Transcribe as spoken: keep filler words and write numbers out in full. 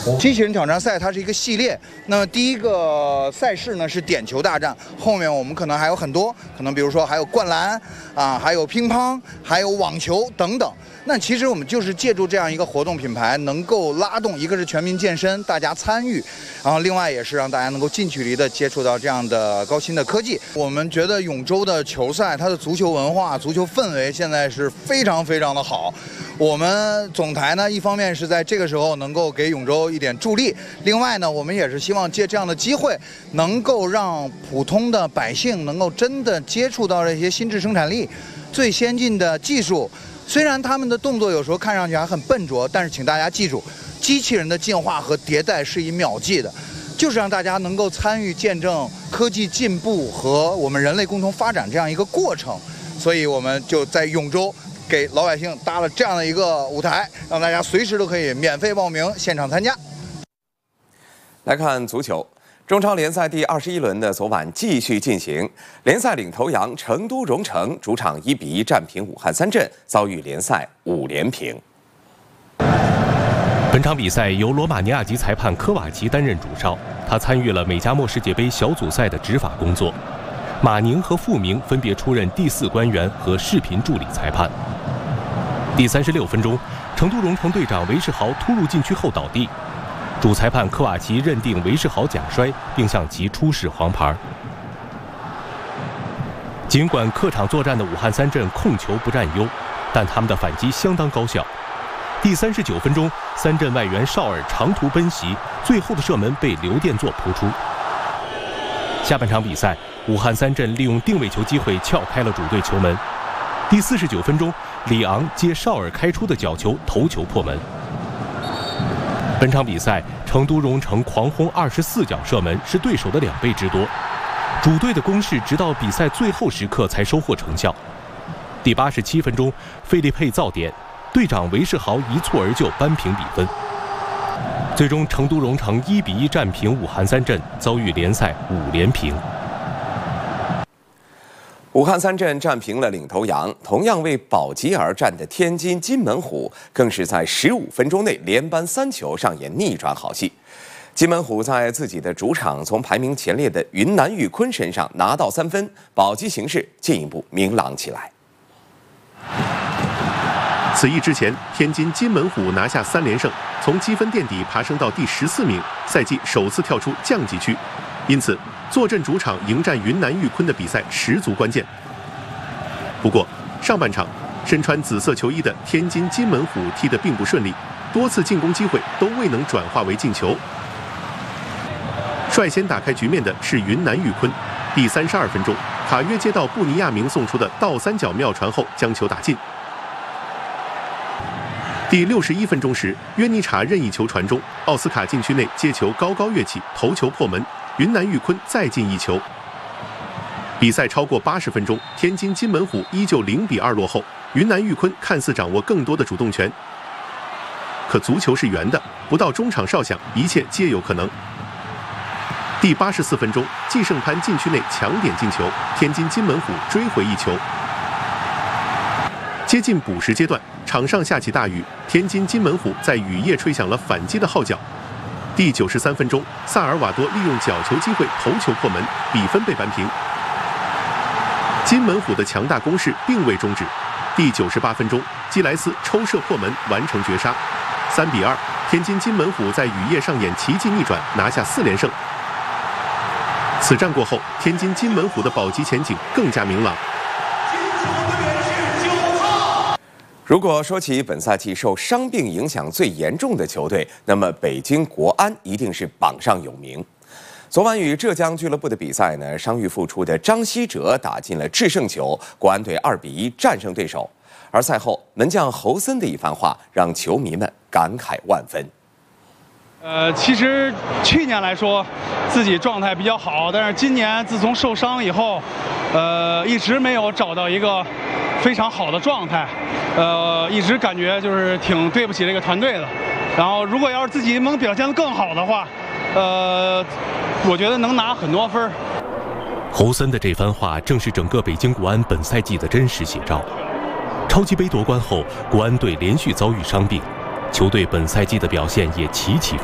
机器人挑战赛它是一个系列，那么第一个赛事呢是点球大战，后面我们可能还有很多，可能比如说还有灌篮啊，还有乒乓，还有网球等等。那其实我们就是借助这样一个活动品牌，能够拉动一个是全民健身，大家参与，然后另外也是让大家能够近距离的接触到这样的高新的科技。我们觉得永州的球赛，它的足球文化、足球氛围现在是非常非常的好。我们总台呢，一方面是在这个时候能够给永州一点助力，另外呢，我们也是希望借这样的机会，能够让普通的百姓能够真的接触到这些心智生产力、最先进的技术。虽然他们的动作有时候看上去还很笨拙，但是请大家记住，机器人的进化和迭代是以秒计的，就是让大家能够参与见证科技进步和我们人类共同发展这样一个过程。所以我们就在永州给老百姓搭了这样的一个舞台，让大家随时都可以免费报名现场参加。 来看足球，中超联赛第二十一轮的昨晚继续进行，联赛领头羊成都蓉城主场一比一战平武汉三镇，遭遇联赛五连平。 本场比赛由罗马尼亚籍裁判科瓦奇担任主哨，他参与了美加墨世界杯小组赛的执法工作。马宁和傅明分别出任第四官员和视频助理裁判。第三十六分钟，成都蓉城队长韦世豪突入禁区后倒地，主裁判科瓦奇认定韦世豪假摔，并向其出示黄牌。尽管客场作战的武汉三镇控球不占优，但他们的反击相当高效。第三十九分钟，三镇外援绍尔长途奔袭，最后的射门被刘殿座扑出。下半场比赛，武汉三镇利用定位球机会撬开了主队球门。第四十九分钟，里昂接绍尔开出的角球头球破门。本场比赛，成都蓉城狂轰二十四脚射门，是对手的两倍之多。主队的攻势直到比赛最后时刻才收获成效。第八十七分钟，费利佩造点，队长韦世豪一蹴而就扳平比分。最终，成都蓉城一比一战平武汉三镇，遭遇联赛五连平。 武汉三镇战平了领头羊，同样为保级而战的天津津门虎更是在十五分钟内连扳三球，上演逆转好戏。津门虎在自己的主场从排名前列的云南玉坤身上拿到三分，保级形势进一步明朗起来。 此役之前，天津津门虎拿下三连胜，从积分垫底爬升到第十四名，赛季首次跳出降级区。因此，坐镇主场迎战云南玉坤的比赛十足关键。不过，上半场身穿紫色球衣的天津津门虎踢得并不顺利，多次进攻机会都未能转化为进球。率先打开局面的是云南玉坤，第三十二分钟，卡约接到布尼亚明送出的倒三角妙传后将球打进。第六十一分钟时，约尼查任意球传中，奥斯卡禁区内接球高高跃起，头球破门，云南玉坤再进一球。比赛超过八十分钟，天津津门虎依旧零比二落后，云南玉坤看似掌握更多的主动权，可足球是圆的，不到中场哨响，一切皆有可能。第八十四分钟，季胜潘禁区内抢点进球，天津津门虎追回一球。接近补时阶段，场上下起大雨，天津津门虎在雨夜吹响了反击的号角。第九十三分钟，萨尔瓦多利用角球机会头球破门，比分被扳平。津门虎的强大攻势并未终止，第九十八分钟，基莱斯抽射破门完成绝杀，三比二，天津津门虎在雨夜上演奇迹逆转，拿下四连胜。此战过后，天津津门虎的保级前景更加明朗。 如果说起本赛季受伤病影响最严重的球队，那么北京国安一定是榜上有名。昨晚与浙江俱乐部的比赛呢，伤愈复出的张稀哲打进了制胜球，国安队二比一战胜对手。而赛后门将侯森的一番话，让球迷们感慨万分。 呃，其实去年来说，自己状态比较好，但是今年自从受伤以后，呃，一直没有找到一个非常好的状态，呃，一直感觉就是挺对不起这个团队的。然后，如果要是自己能表现得更好的话，呃，我觉得能拿很多分。 侯森的这番话正是整个北京国安本赛季的真实写照。超级杯夺冠后，国安队连续遭遇伤病，球队本赛季的表现也起起伏伏。